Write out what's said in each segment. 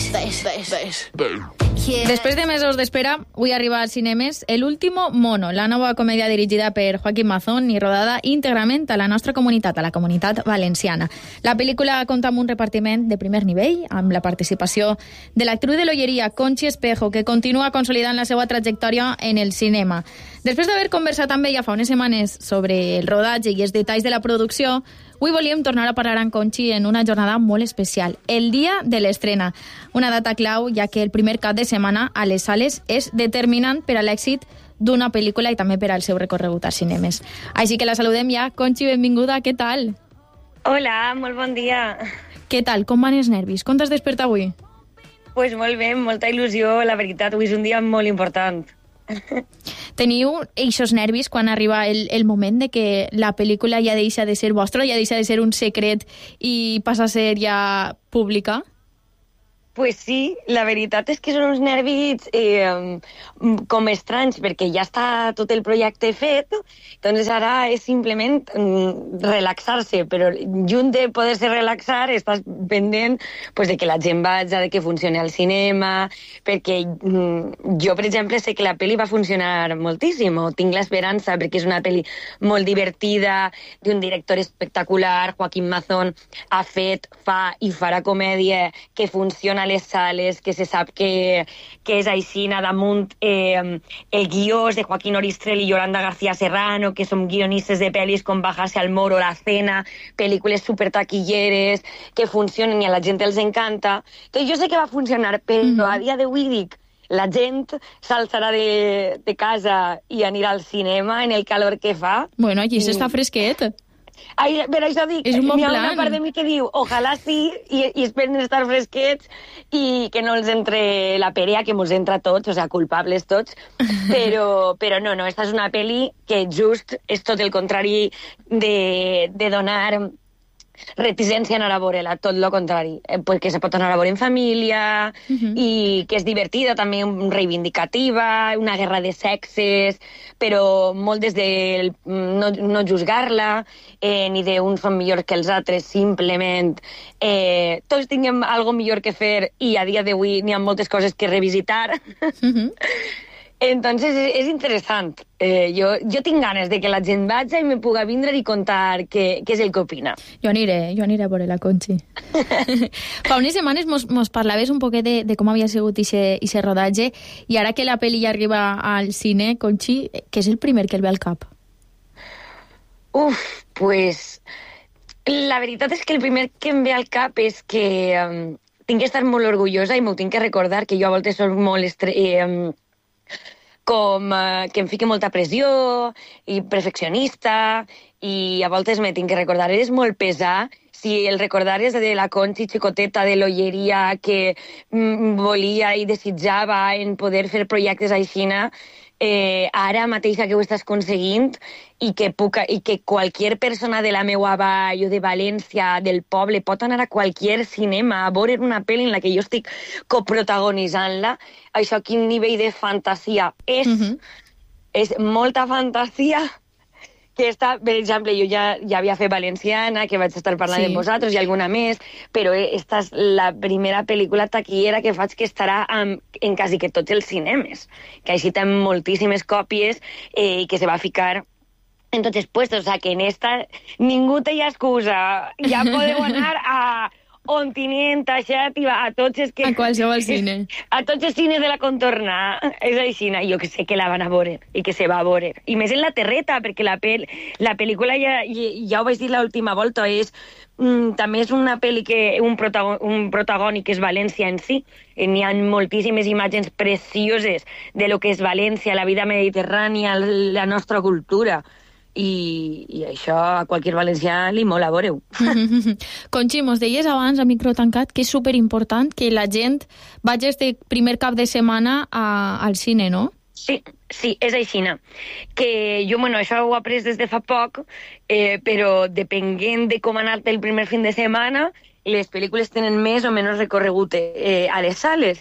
Després de mesos d'espera, avui arriba als cinemes El último mono, la nova comèdia dirigida per Joaquim Mazón i rodada íntegrament a la nostra comunitat, a la comunitat valenciana. La pel·lícula compta amb un repartiment de primer nivell, amb la participació de l'actriu de l'Olleria, Conchi Espejo, que continua consolidant la seva trajectòria en el cinema. Després d'haver conversat amb ella fa unes setmanes sobre el rodatge i els detalls de la producció, avui volíem tornar a parlar amb Conchi en una jornada molt especial, el dia de l'estrena. Una data clau, ja que el primer cap de setmana a les sales és determinant per a l'èxit d'una pel·lícula i també per al seu recorregut als cinemes. Així que la saludem ja. Conchi, benvinguda, què tal? Hola, molt bon dia. Què tal? Com van els nervis? Com t'has despertat avui? Pues molt bé, molta il·lusió, la veritat, avui és un dia molt important. Teniu eixos nervis quan arriba el moment de que la pel·lícula ja deixa de ser vostra, ja deixa de ser un secret i passa a ser ja pública? Pues sí, la veritat és que són uns nervis com estranys, perquè ja està tot el projecte fet, doncs ara és simplement relaxar-se, però junt de poder-se relaxar estàs pendent pues, de que la gent vagi, de que funcioni al cinema, perquè jo, per exemple, sé que la pel·li va funcionar moltíssim, tinc l'esperança, perquè és una pel·li molt divertida, d'un director espectacular, Joaquim Mazón ha fet, fa i farà comèdia que funciona a les sales, que se sap que és aixina damunt el guió és de Joaquín Oristrel i Yolanda García Serrano, que som guionistes de pel·lis com Bajarse al Moro, La Cena, pel·lícules supertaquilleres que funcionen i a la gent els encanta. Entonces, jo sé que va funcionar, però a dia d'avui dic, la gent s'alçarà de casa i anirà al cinema en el calor que fa. Bueno, aquí s'està fresquet. Ai, per això dic, és un bon hi ha plan. una part de mi que diu ojalà sí, i esperen estar fresquets i que no els entre la perea, que mos entra a tots, o sigui, culpables tots, però no, esta és una pel·li que just és tot el contrari de donar reticència a anar a veure-la, tot el contrari, perquè se pot anar a veure en família i que és divertida, també reivindicativa, una guerra de sexes, però molt des de no juzgar-la, ni d'uns són millors que els altres, simplement tots tinguem algo millor que fer i a dia d'avui n'hi ha moltes coses que revisitar. Entonces és interessant. Jo tinc ganes de que la gent vagi i me puga vindre i contar què és el que opina. Jo aniré a veure la Conchi. Fa unes setmanes mos parlaves un poquet de com havia sigut ixe rodatge i ara que la pel·li ja arriba al cine, Conchi, què és el primer que el ve al cap? Pues la veritat és que el primer que em ve al cap és que tinc que estar molt orgullosa i m'ho tinc que recordar, que jo a voltes soc molt que em fique molta pressió i perfeccionista i a voltes me tinc que recordar. És molt pesar si el recordares de la Conchi xicoteta de l'Olleria que volia i desitjava en poder fer projectes aixina, ara mateixa que ho estàs aconseguint i que qualsevol persona de la meua vall o de València, del poble, pot anar a qualsevol cinema a veure una pel·li en la que jo estic coprotagonitzant-la. Això, quin nivell de fantasia és? És molta fantasia que està, per exemple, jo ja havia fet Valenciana, que vaig estar parlant amb vosaltres i alguna més, però esta és la primera pel·lícula taquillera que faig que estarà en quasi que tots els cinemes, que així té moltíssimes còpies i que se va ficar en tots els puestos, o sea, que en esta ningú té excusa, ja podeu anar a Ontinent, a Xàtiva, a tots els que... A qualsevol cine. A tots els cines de la contorna. És així, jo que sé que la van a veure i que se va a veure. I més en la terreta, perquè la pel·lícula, ja ho vaig dir l'última volta, també és una pel·li que un protagònic és València en si. N'hi ha moltíssimes imatges precioses de lo que és València, la vida mediterrània, la nostra cultura. I això a qualsevol valencià li mola, veureu. Conchi, mos deies abans a micro tancat que és superimportant que la gent vagi este primer cap de setmana al cine, no? Sí, és aixina. Que jo, això ho he après des de fa poc, però depenent de com ha anat el primer fin de setmana, les pel·lícules tenen més o menys recorregut a les sales.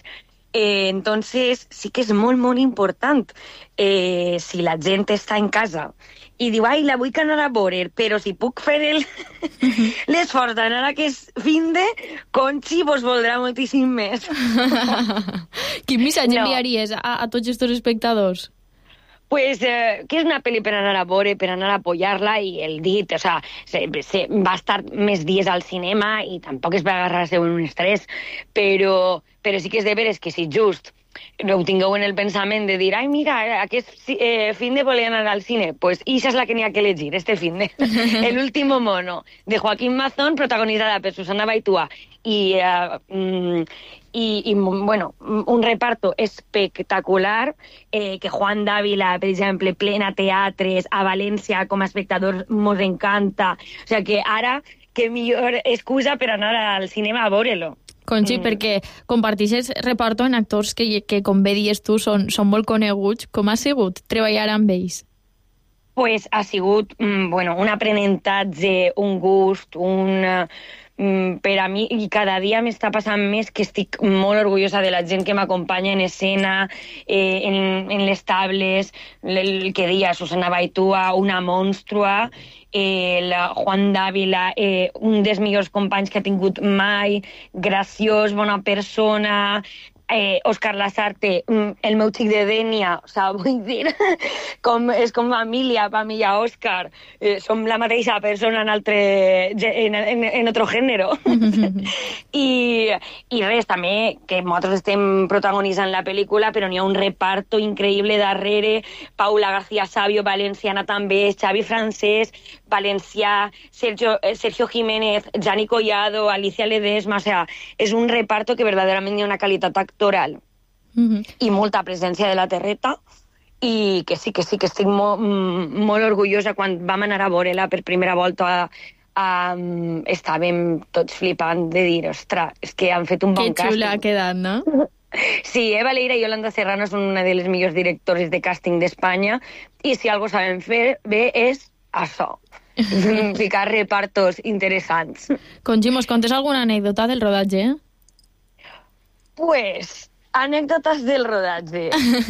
Entonces sí que és molt, molt important. Si la gent està en casa i diu, ai, la vull anar a veure, però si puc fer l'esforç d'anar a aquest finde, Conchi vos voldrà moltíssim més. Quin missatge enviaries a tots aquests espectadors? Pues que és una pel·li per anar a veure, per anar a apoyar-la, i el dit, o sea, va estar més dies al cinema i tampoc es va agarrar-se un estrès, però sí que és de veres que si just no ho tingueu en el pensament de dir, ai, mira, aquest finde volia anar al cine, pues ixa és la que n'hi ha que elegir, este finde. El último mono, de Joaquín Mazón, protagonitzada per Susana Baitua y bueno, un reparto espectacular, que Juan Dávila, per exemple, plena teatres, a València com a espectador mos encanta. O sea que ara, que millor excusa per anar al cinema a veure-lo. Conchi, perquè comparteixes reparto en actors que com bé dius tu, són molt coneguts. Com ha sigut treballar amb ells? Pues ha sigut, bueno, un aprenentatge, un gust, per a mi, i cada dia m'està passant més que estic molt orgullosa de la gent que m'acompanya en escena, en les tables, el que deia Susana Baitua, una mònstrua, la Juan Dávila, un dels millors companys que ha tingut mai, graciós, bona persona, Òscar Lasarte, el meu xic de Dénia, o sea, vull dir, és com família, per mi i Òscar, som la mateixa persona en otro género. I res, també, que nosaltres estem protagonitzant la pel·lícula, però n'hi ha un reparto increïble darrere, Paula García Sabio, valenciana també, Xavi Francés, valencià, Sergio Jiménez, Jani Collado, Alicia Ledesma, o sea, és un reparto que verdaderament hi ha una qualitat actoral i molta presència de la terreta, i que sí, que estic molt orgullosa. Quan vam anar a veure-la per primera volta, estàvem tots flipant de dir, ostres, és que han fet un bon càsting. Que xula ha quedat, no? Sí, Eva Leira i Yolanda Serrano són una de les millors directores de càsting d'Espanya, i si algo saben fer bé és això, ficar repartos interessants. Conchi, mos contes alguna anècdota del rodatge? Pues, anècdotes del rodatge.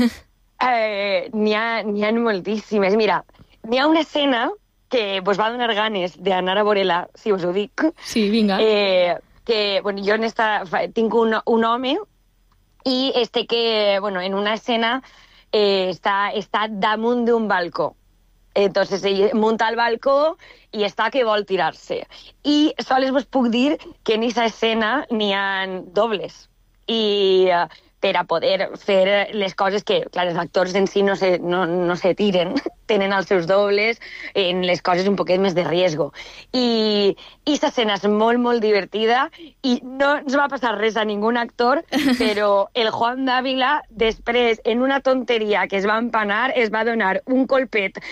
N'hi ha moltíssimes. Mira, n'hi ha una escena que vos va donar ganes d'anar a veure-la, si us ho dic. Sí, vinga. Que, bueno, jo tinc un home, i bueno, en una escena està damunt d'un balcó. Entonces ell munta al balcó i està que vol tirar-se. I sols vos puc dir que en aquesta escena n'hi ha dobles. I per a poder fer les coses que, clar, els actors en si no se tiren, tenen els seus dobles en les coses un poquet més de riesgo. I aquesta escena és molt, molt divertida, i no ens va passar res a ningú actor, però el Juan Dávila, després, en una tonteria que es va empanar, es va donar un colpet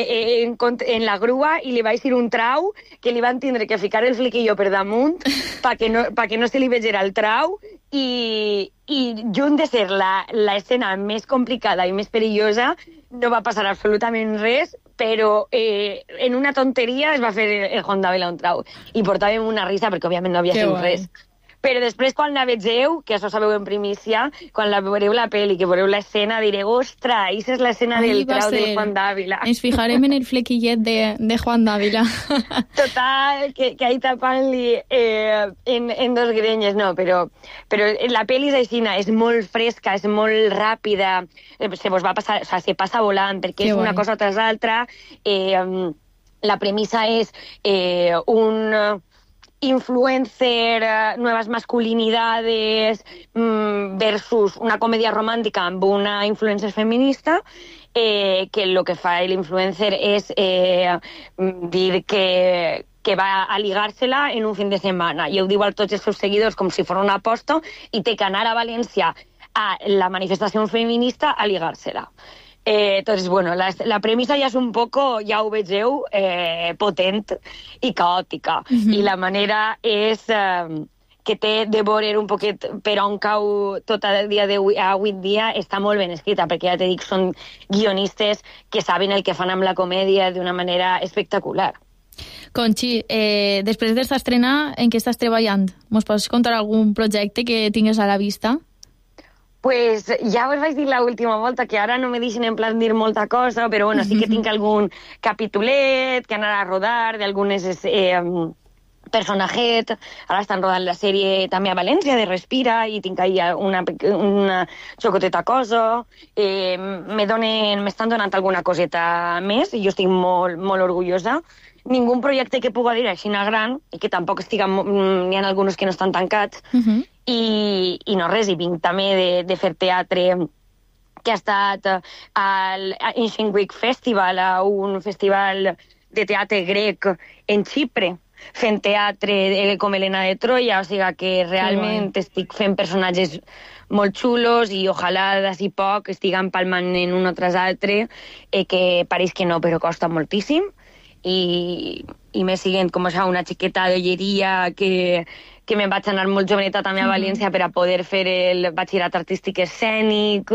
en la grua i li va eixir un trau que li van tindre que ficar el flequillo per damunt perquè no se li vegera el trau, i junt de ser l'escena més complicada i més perillosa, no va passar absolutament res, però en una tonteria es va fer el Juan Dávila un trau. I portàvem una risa perquè, òbviament, no havia sigut res. Però després, quan la vegeu, que això sabeu en primícia, quan la veureu la pel·li, que veureu l'escena, direu, ostres, aquesta és l'escena del trau de Juan Dávila. Ens fijarem en el flequillet de Juan Dávila. Total, que ahí tapant-li en dos grenyes, no, però la pel·li és així, és molt fresca, és molt ràpida, se vos va passar, o sigui, se passa volant, perquè és una cosa tras l'altra. La premissa és un influencer, nuevas masculinidades versus una comèdia romàntica amb una influencer feminista, que lo que fa l'influencer és dir que va a ligar-se-la en un fin de setmana, i ho diu a tots els seus seguidors com si fos una aposta, i té que anar a València a la manifestació feminista a ligar-se-la. Entonces, bueno, la premissa ja és un poco, ja ho vegeu, potent i caòtica. I la manera és que té de veure un poquet per on cau tot el dia d'avui dia, està molt ben escrita, perquè ja te dic, són guionistes que saben el que fan amb la comèdia d'una manera espectacular. Conchi, després d'esta estrena, en què estàs treballant? Mos pots contar algun projecte que tingues a la vista? Pues ja us vaig dir l'última volta que ara no me deixen en plan dir molta cosa, però bueno, sí que tinc algun capitulet que anar a rodar d'algunes personajes. Ara estan rodant la sèrie també a València de Respira i tinc ahí una xocoteta cosa. M'estan donant alguna coseta més i jo estic molt, molt orgullosa. Ningú projecte que puga dir així gran i que tampoc n'hi ha alguns que no estan tancats. I no res, i vinc també de fer teatre que ha estat al Ancient Greek Festival, un festival de teatre grec en Xipre, fent teatre com Helena de Troia, o sigui que realment estic fent personatges molt xulos i ojalà d'ací poc estiguen palmant en un o tras altre, que pareix que no, però costa moltíssim. I me siguen com una xiqueta d'olleria que me'n vaig anar molt joveneta també a València per a poder fer el batxillerat artístic escènic,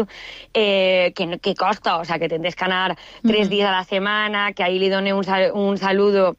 que costa, o sigui, que tindràs que anar 3 dies a la setmana, que ahir li dono un saludo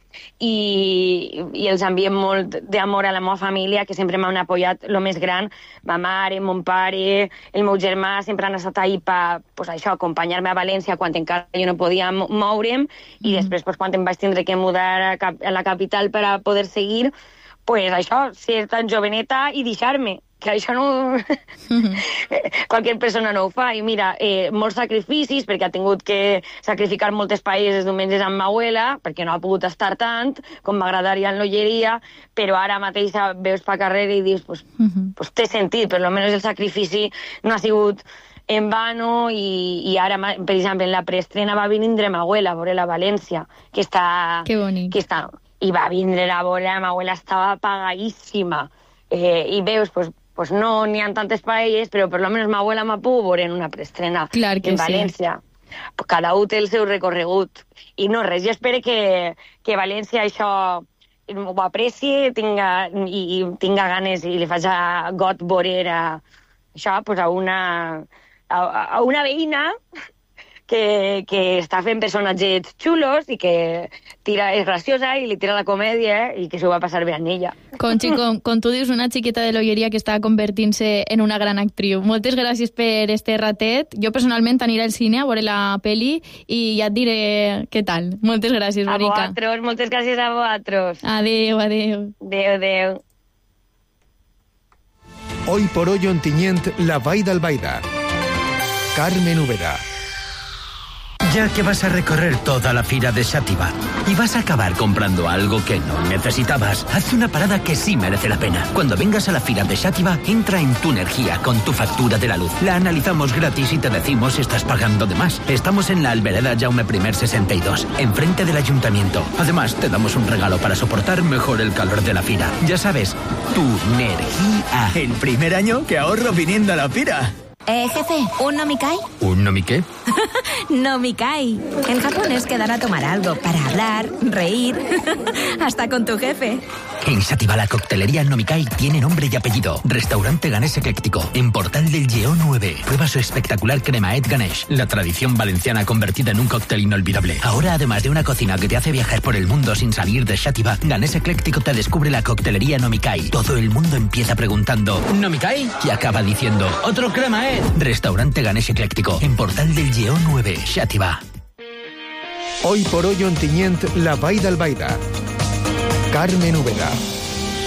i els enviem molt d'amor a la meva família, que sempre m'han apoyat el més gran, ma mare, mon pare, el meu germà, sempre han estat ahí per, pues, això, acompanyar-me a València quan encara jo no podia moure'm, i després, pues, quan em vaig tindre que mudar a la capital per a poder seguir, pues això, ser tan joveneta i deixar-me, que això no... Qualsevol persona no ho fa. I mira, molts sacrificis, perquè ha tingut que sacrificar moltes paelles diumenges amb ma abuela, perquè no ha pogut estar tant, com m'agradaria en l'olleria, però ara mateix veus per carrera i dius, pues té sentit, però almenys el sacrifici no ha sigut en vano, i ara, per exemple, en la preestrena va vindre ma abuela a veure-la a València, que està... Que bonic. Que està... I va vindre la bola, ma abuela estava apagadíssima. I veus, pues no n'hi ha tantes paelles, però per lo menos ma abuela m'ha pogut veure en una preestrena en València. Sí. Cada un té el seu recorregut. I no res, jo espero que València això ho apreci, i tinga ganes, i li faig a got veure això, pues a una veïna que està fent personatges xulos i que és graciosa i li tira la comèdia i que s'ho va passar bé amb ella. Conchi, com tu dius, una xiqueta de l'olleria que està convertint-se en una gran actriu. Moltes gràcies per este ratet. Jo personalment aniré al cine a veure la peli i ja et diré què tal. Moltes gràcies, Marica. A vosaltres, moltes gràcies a vosaltres. Adéu, adéu. Adéu, adéu. Hoy por hoy Ontinyent, la Vall d'Albaida. Carmen Úbeda. Ya que vas a recorrer toda la fira de Xàtiva y vas a acabar comprando algo que no necesitabas, haz una parada que sí merece la pena. Cuando vengas a la fira de Xàtiva, entra en Tu Energía con tu factura de la luz. La analizamos gratis y te decimos si estás pagando de más. Estamos en la Albereda Jaume I 62, enfrente del ayuntamiento. Además, te damos un regalo para soportar mejor el calor de la fira. Ya sabes, Tu Energía. El primer año que ahorro viniendo a la fira. Jefe, ¿un nomikai? ¿Un nomiqué? Nomikai. En Japón es quedar a tomar algo para hablar, reír, hasta con tu jefe. En Xàtiva la coctelería Nomikai tiene nombre y apellido. Restaurante ganés ecléctico, en Portal del Lleó 9. Prueba su espectacular cremaet ganesh, la tradición valenciana convertida en un cóctel inolvidable. Ahora, además de una cocina que te hace viajar por el mundo sin salir de Xàtiva, Ganés Ecléctico te descubre la coctelería Nomikai. Todo el mundo empieza preguntando ¿Nomikai? Y acaba diciendo ¡otro cremaet! Restaurante Ganés Ecléctico, en Portal del Lleó 9, Xàtiva. Hoy por hoy Ontinyent, la Vall d'Albaida. Carmen Úbeda.